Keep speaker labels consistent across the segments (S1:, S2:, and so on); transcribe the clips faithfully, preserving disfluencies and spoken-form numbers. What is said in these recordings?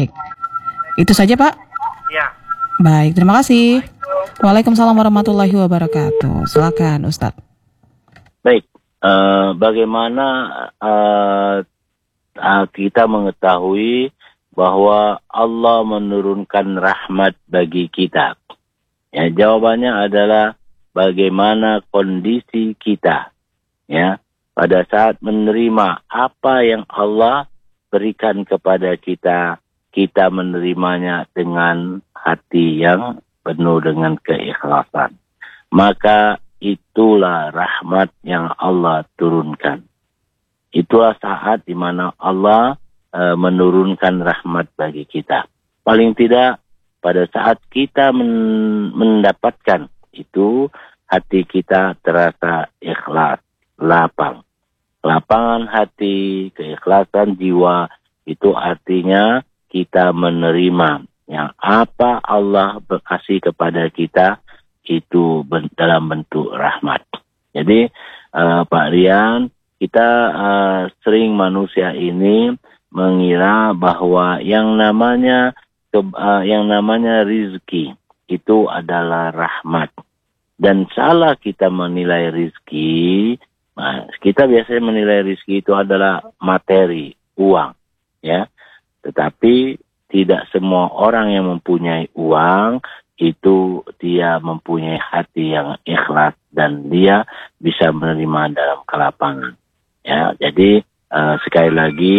S1: Baik. Itu saja, Pak?
S2: Ya.
S1: Baik, terima kasih. Waalaikumsalam warahmatullahi wabarakatuh. Silakan, Ustadz.
S3: Baik, uh, bagaimana uh, uh, kita mengetahui bahwa Allah menurunkan rahmat bagi kita? Ya, jawabannya adalah bagaimana kondisi kita, ya, pada saat menerima apa yang Allah berikan kepada kita, kita menerimanya dengan hati yang penuh dengan keikhlasan. Maka itulah rahmat yang Allah turunkan. Itulah saat di mana Allah e, menurunkan rahmat bagi kita. Paling tidak pada saat kita men, mendapatkan itu, hati kita terasa ikhlas, lapang. Lapangan hati, keikhlasan jiwa, itu artinya kita menerima yang apa Allah berkasih kepada kita itu dalam bentuk rahmat. Jadi uh, Pak Rian, kita uh, sering manusia ini mengira bahwa yang namanya ke, uh, yang namanya rizki itu adalah rahmat, dan salah kita menilai rizki. Nah, kita biasanya menilai rizki itu adalah materi, uang, ya. Tetapi tidak semua orang yang mempunyai uang itu dia mempunyai hati yang ikhlas dan dia bisa menerima dalam kelapangan. Ya, jadi uh, sekali lagi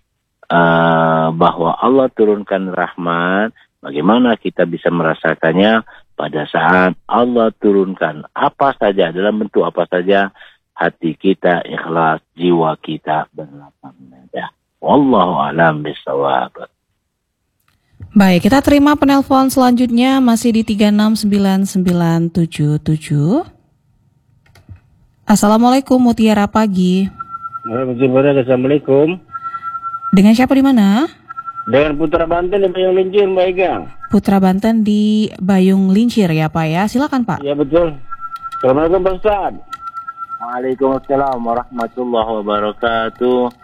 S3: uh, bahwa Allah turunkan rahmat, bagaimana kita bisa merasakannya pada saat Allah turunkan apa saja, dalam bentuk apa saja, hati kita ikhlas, jiwa kita berlapang dada. Wallahu a'lam bishawab.
S1: Baik, kita terima penelpon selanjutnya masih di tiga enam sembilan sembilan tujuh tujuh. Assalamualaikum, Mutiara Pagi.
S4: Assalamualaikum.
S1: Dengan siapa di mana?
S4: Dengan Putra Banten di Bayung Lincir, Mbak Ega.
S1: Putra Banten di Bayung Lincir ya Pak ya, silakan Pak.
S4: Ya betul. Assalamualaikum Pak Ustaz.
S3: Waalaikumsalam warahmatullahi wabarakatuh.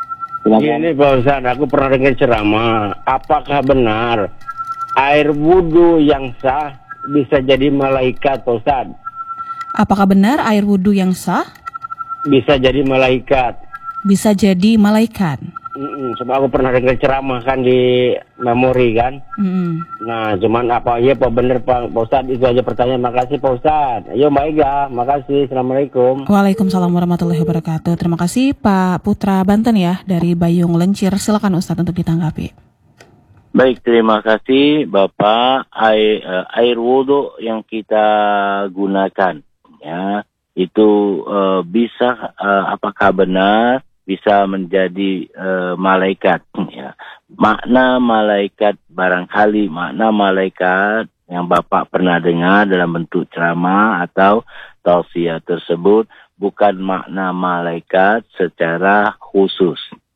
S4: Ini Pak Ustaz, aku pernah dengar ceramah. Apakah benar air wudhu yang sah bisa jadi malaikat, Pak Ustaz?
S1: Apakah benar air wudhu yang sah
S4: bisa jadi malaikat?
S1: Bisa jadi malaikat.
S4: Mm-mm, sebab aku pernah dengar ceramah kan di memori kan.
S1: Mm-mm.
S4: Nah, cuman apa iya Pak bener Pak Ustaz, itu aja pertanyaan. Makasih Pak Ustaz. Ayo Mbak Ega, makasih. Assalamualaikum.
S1: Waalaikumsalam warahmatullahi wabarakatuh. Terima kasih Pak Putra Banten ya dari Bayung Lincir. Silakan Ustaz untuk ditanggapi.
S3: Baik, terima kasih Bapak. Air, uh, air wudhu yang kita gunakan, ya, itu uh, bisa uh, apakah benar bisa menjadi uh, malaikat, ya. Makna malaikat, barangkali makna malaikat yang Bapak pernah dengar dalam bentuk ceramah atau tausiah tersebut bukan makna malaikat secara khusus,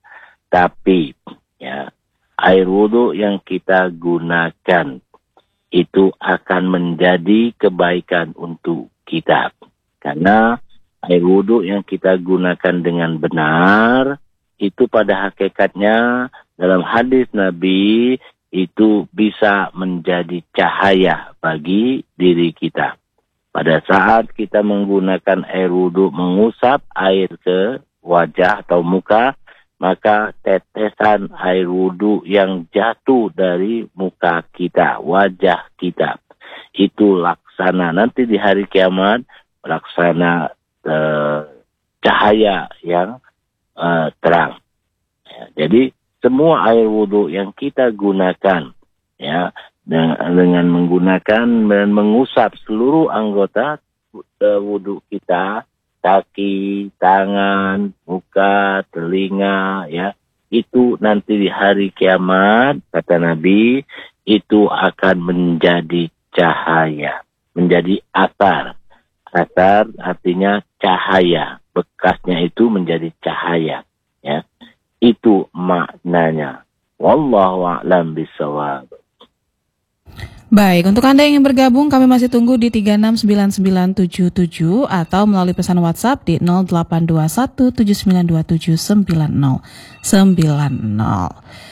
S3: tapi ya, air wudhu yang kita gunakan itu akan menjadi kebaikan untuk kita, karena air wudhu yang kita gunakan dengan benar itu pada hakikatnya dalam hadis Nabi itu bisa menjadi cahaya bagi diri kita. Pada saat kita menggunakan air wudhu, mengusap air ke wajah atau muka, maka tetesan air wudhu yang jatuh dari muka kita, wajah kita, itu laksana nanti di hari kiamat, laksana Uh, cahaya yang uh, terang. Ya, jadi semua air wudhu yang kita gunakan, ya, dengan, dengan menggunakan dan mengusap seluruh anggota uh, wudhu kita, kaki, tangan, muka, telinga, ya, itu nanti di hari kiamat kata Nabi itu akan menjadi cahaya, menjadi atar. Atar artinya cahaya, bekasnya itu menjadi cahaya, ya. Itu maknanya. Wallahu a'lam bishawab.
S1: Baik, untuk Anda yang ingin bergabung, kami masih tunggu di tiga enam sembilan sembilan tujuh tujuh atau melalui pesan WhatsApp di nol delapan dua satu tujuh sembilan dua tujuh sembilan nol sembilan nol.